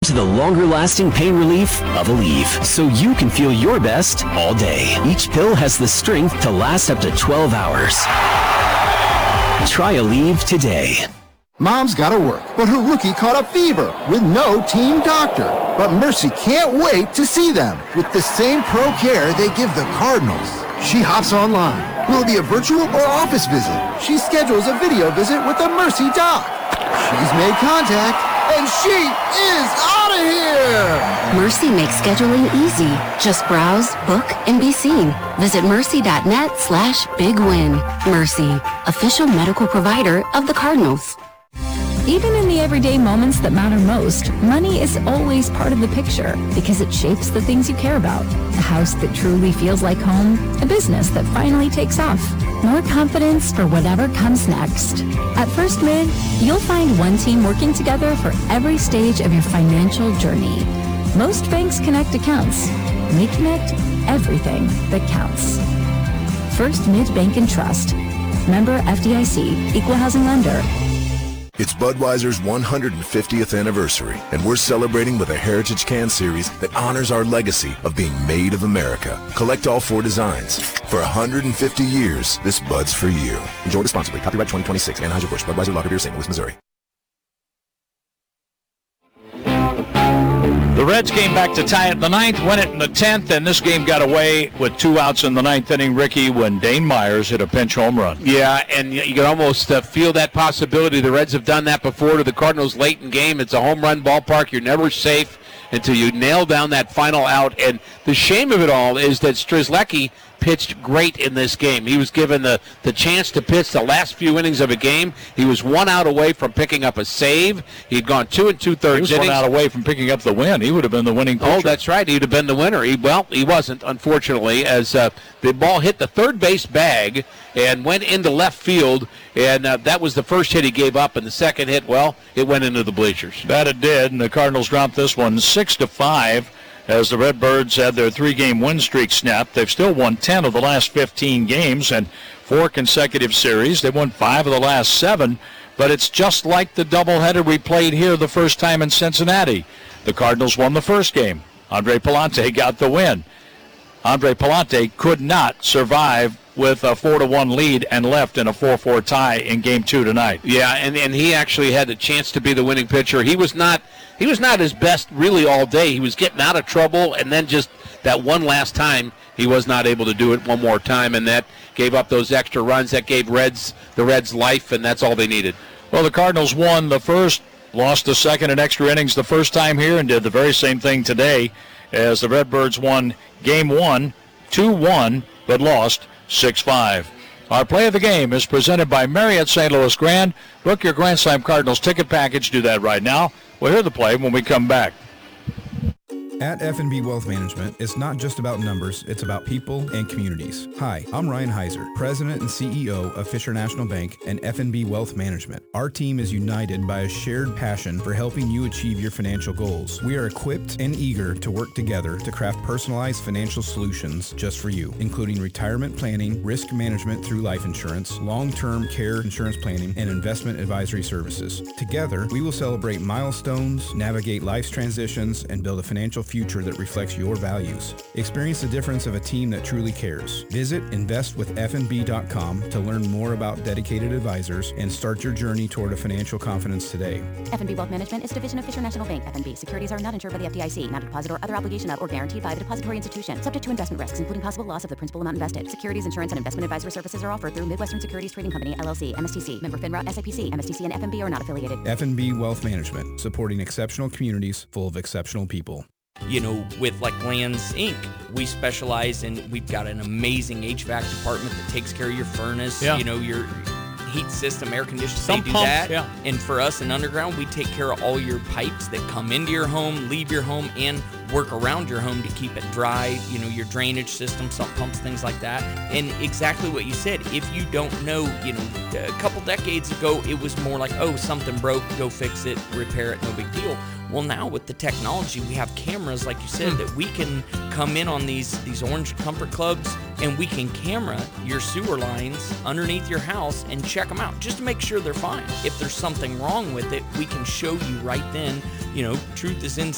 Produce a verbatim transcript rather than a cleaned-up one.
into the longer-lasting pain relief of Aleve, so you can feel your best all day. Each pill has the strength to last up to twelve hours. Try Aleve today. Mom's gotta work, but her rookie caught a fever with no team doctor. But Mercy can't wait to see them with the same pro care they give the Cardinals. She hops online. Will it be a virtual or office visit? She schedules a video visit with a Mercy doc. She's made contact, and she is out of here! Mercy makes scheduling easy. Just browse, book, and be seen. Visit mercy.net slash big win. Mercy, official medical provider of the Cardinals. Even in the everyday moments that matter most, money is always part of the picture because it shapes the things you care about. A house that truly feels like home, a business that finally takes off, more confidence for whatever comes next. At First Mid, you'll find one team working together for every stage of your financial journey. Most banks connect accounts. We connect everything that counts. First Mid Bank and Trust. Member F D I C, Equal Housing Lender. It's Budweiser's one hundred fiftieth anniversary, and we're celebrating with a Heritage Can Series that honors our legacy of being made of America. Collect all four designs. For one hundred fifty years, this Bud's for you. Enjoy responsibly. Copyright twenty twenty-six. Anheuser-Busch. Budweiser Lager Beer, Saint Louis, Missouri. The Reds came back to tie it in the ninth, win it in the tenth, and this game got away with two outs in the ninth inning, Ricky, when Dane Myers hit a pinch home run. Yeah, and you can almost uh, feel that possibility. The Reds have done that before to the Cardinals late in game. It's a home run ballpark. You're never safe until you nail down that final out. And the shame of it all is that Strzelecki pitched great in this game. He was given the, the chance to pitch the last few innings of a game. He was one out away from picking up a save. He'd gone two and two-thirds He was innings. one out away from picking up the win. He would have been the winning pitcher. Oh, that's right. He'd have been the winner. He, well, he wasn't, unfortunately, as uh, the ball hit the third base bag and went into left field, and uh, that was the first hit he gave up. And the second hit, well, it went into the bleachers. That it did, and the Cardinals dropped this one six to five. As the Redbirds had their three-game win streak snapped. They've still won ten of the last fifteen games and four consecutive series. They won five of the last seven, but it's just like the doubleheader we played here the first time in Cincinnati. The Cardinals won the first game. Andre Pallante got the win. Andre Pallante could not survive with a four to one lead and left in a four four tie in game two tonight. Yeah, and, and he actually had a chance to be the winning pitcher. He was not he was not his best really all day. He was getting out of trouble, and then just that one last time he was not able to do it one more time, and that gave up those extra runs. That gave Reds the Reds life, and that's all they needed. Well, the Cardinals won the first, lost the second in extra innings the first time here, and did the very same thing today as the Redbirds won game one, two one, but lost six five. Our play of the game is presented by Marriott Saint Louis Grand. Book your Grand Slam Cardinals ticket package. Do that right now. We'll hear the play when we come back. At F N B Wealth Management, it's not just about numbers, it's about people and communities. Hi, I'm Ryan Heiser, President and C E O of Fisher National Bank and F N B Wealth Management. Our team is united by a shared passion for helping you achieve your financial goals. We are equipped and eager to work together to craft personalized financial solutions just for you, including retirement planning, risk management through life insurance, long-term care insurance planning, and investment advisory services. Together, we will celebrate milestones, navigate life's transitions, and build a financial future that reflects your values. Experience the difference of a team that truly cares. Visit invest with F N B dot com to learn more about dedicated advisors and start your journey toward a financial confidence today. F N B Wealth Management is a division of Fisher National Bank. F N B securities are not insured by the F D I C, not a deposit or other obligation of or guaranteed by the depository institution, subject to investment risks, including possible loss of the principal amount invested. Securities, insurance, and investment advisory services are offered through Midwestern Securities Trading Company, L L C, M S T C, member FINRA, S I P C, M S T C, and F N B are not affiliated. F N B Wealth Management, supporting exceptional communities full of exceptional people. You know, with like Lands Incorporated, we specialize in, we've got an amazing H V A C department that takes care of your furnace, yeah. you know, your heat system, air conditioning, Some they do pumps, that. Yeah. And for us in Underground, we take care of all your pipes that come into your home, leave your home, and work around your home to keep it dry, you know, your drainage system, sump pumps, things like that. And exactly what you said, if you don't know, you know, a couple decades ago, it was more like, oh, something broke, go fix it, repair it, no big deal. Well, now with the technology, we have cameras, like you said, that we can come in on these, these Orange Comfort Clubs, and we can camera your sewer lines underneath your house and check them out just to make sure they're fine. If there's something wrong with it, we can show you right then, you know, truth is in